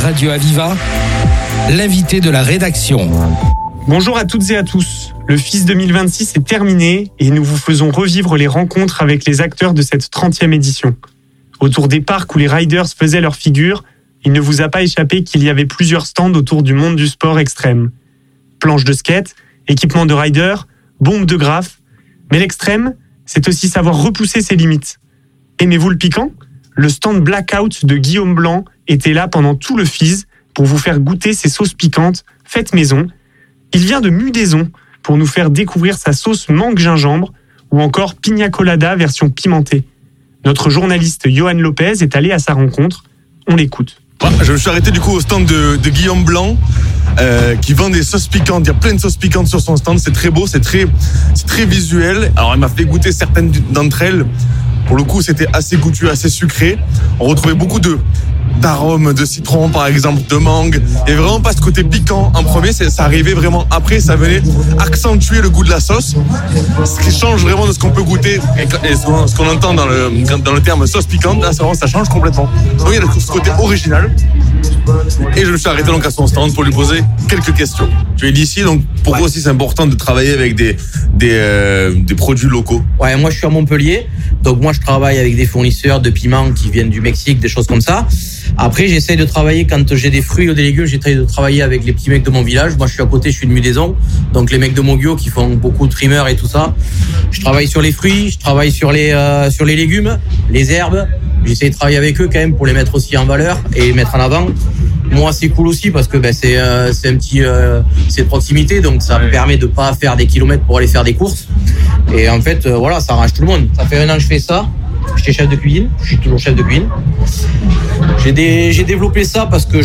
Radio Aviva, l'invité de la rédaction. Bonjour à toutes et à tous. Le FIS 2026 est terminé et nous vous faisons revivre les rencontres avec les acteurs de cette 30e édition. Autour des parcs où les riders faisaient leur figure, il ne vous a pas échappé qu'il y avait plusieurs stands autour du monde du sport extrême. Planches de skate, équipements de riders, bombes de graphes. Mais l'extrême, c'est aussi savoir repousser ses limites. Aimez-vous le piquant ? Le stand Blackout de Guillaume Blanc était là pendant tout le FIS pour vous faire goûter ses sauces piquantes faites maison. Il vient de Mudaison pour nous faire découvrir sa sauce mangue gingembre ou encore pina colada version pimentée. Notre journaliste Johan Lopez est allé à sa rencontre. On l'écoute. Je me suis arrêté du coup au stand de Guillaume Blanc qui vend des sauces piquantes. Il y a plein de sauces piquantes sur son stand. C'est très beau, c'est très visuel. Alors il m'a fait goûter certaines d'entre elles. Pour le coup, c'était assez goûtu, assez sucré. On retrouvait beaucoup d'arômes de citron, par exemple, de mangue. Et vraiment pas ce côté piquant en premier. Ça arrivait vraiment après. Ça venait accentuer le goût de la sauce. Ce qui change vraiment de ce qu'on peut goûter et ce qu'on entend dans le terme sauce piquante. Là, ça change complètement. Donc il y a ce côté original. Et je me suis arrêté donc à son stand pour lui poser quelques questions. Tu es d'ici, donc pourquoi aussi c'est important de travailler avec des produits locaux? Ouais, moi je suis à Montpellier, donc moi je travaille avec des fournisseurs de piments qui viennent du Mexique, des choses comme ça. Après j'essaie de travailler, quand j'ai des fruits ou des légumes, j'essaie de travailler avec les petits mecs de mon village. Moi je suis à côté, je suis de Mudaison, donc les mecs de Mogio qui font beaucoup de trimeurs et tout ça. Je travaille sur les fruits, je travaille sur les légumes, les herbes. J'essaie de travailler avec eux quand même pour les mettre aussi en valeur et les mettre en avant. Moi, c'est cool aussi parce que c'est de proximité, donc ça me permet de pas faire des kilomètres pour aller faire des courses. Et en fait, voilà, ça arrange tout le monde. Ça fait 1 an que je fais ça. J'étais chef de cuisine, je suis toujours chef de cuisine. J'ai développé ça parce que